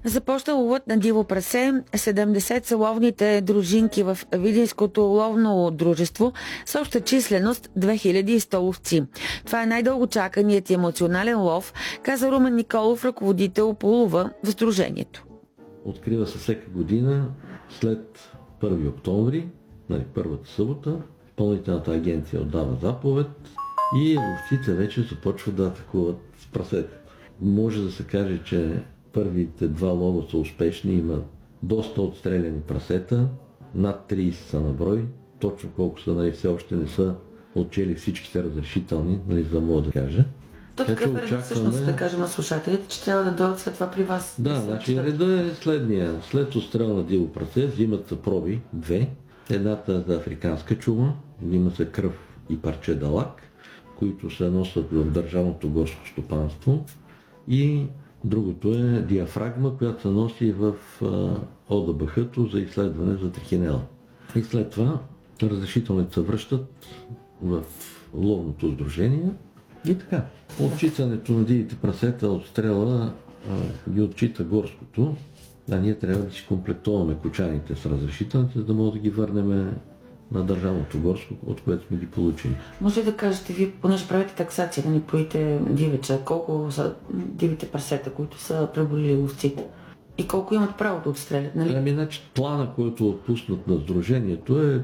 Започна ловът на диво прасе. 70 са ловните дружинки в Видинското ловно дружество с обща численост 2100 ловци. Това е най-дълго чаканият и емоционален лов, каза Румен Николов, ръководител по лова в сдружението. Открива се всяка година след 1 октомври, първата събота. Изпълнителната агенция отдава заповед и ловците вече започват да атакуват с прасета. Може да се каже, че първите 2 лова са успешни, има доста отстреляни прасета, над 30 са на брой, точно колко са, все още не са отчели всичките разрешителни, за да мога да кажа. То такъв е всъщност, да кажем на слушателите, че трябва да дойдат след това при вас. Да, значи реда е следния. След отстрел на диво прасе взимат се проби 2. Едната за африканска чума, има се кръв и парче далак, които се носят в държавното горско стопанство, и другото е диафрагма, която се носи в ОДБХ-то за изследване за трихинела. И след това разрешителните се връщат в ловното сдружение и така. Отчитането на дивите прасета от стрела ги отчита горското, а ние трябва да си комплектуваме кочаните с разрешителните, за да можем да ги върнем на държавното горско, от което сме ги получили. Може ли да кажете, вие, понеже правите таксация, да ни поите дивеча, колко са дивите прасета, които са преболили ловците? И колко имат право да отстрелят, нали? Значи плана, който е отпуснат на сдружението, е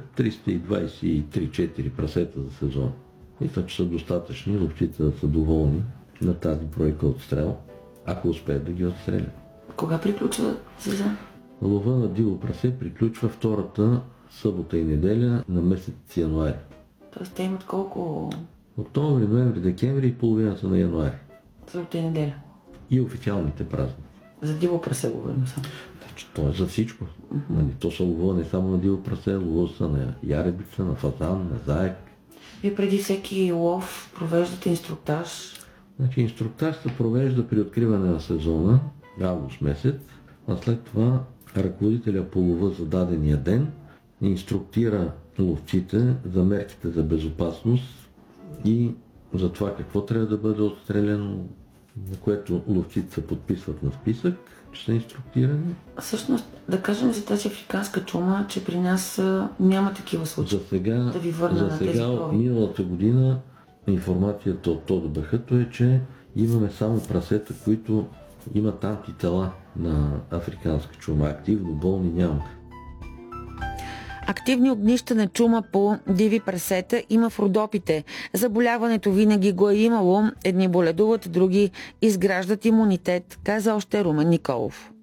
323-4 прасета за сезон. Мисля, че са достатъчни ловците да са доволни на тази бройка отстрел, ако успеят да ги отстрелят. Кога приключва сезон? Лова на диво прасе приключва втората събота и неделя на месец януари. Тоест те имат колко? Октомври, ноември, декември и половината на януари. Събота и неделя. И официалните празници. За диво прасе говорим само. То е за всичко. То са лова не само на диво прасе, лова са на яребица, на фазан, на заек. Вие преди всеки лов провеждате инструктаж? Значи инструктаж се провежда при откриване на сезона, август месец, а след това ръководителя по лова за дадения ден инструктира ловците за мерките за безопасност и за това какво трябва да бъде отстреляно, на което ловците се подписват на списък, че са инструктирани. Всъщност, да кажем за тази африканска чума, че при нас няма такива случаи. Да ви върна на тези проби. Миналата година информацията от ОДБХ-то е, че имаме само прасета, които имат антитела на африканска чума. Активно болни няма. Активни огнища на чума по диви прасета има в Родопите. Заболяването винаги го е имало. Едни боледуват, други изграждат имунитет, каза още Румен Николов.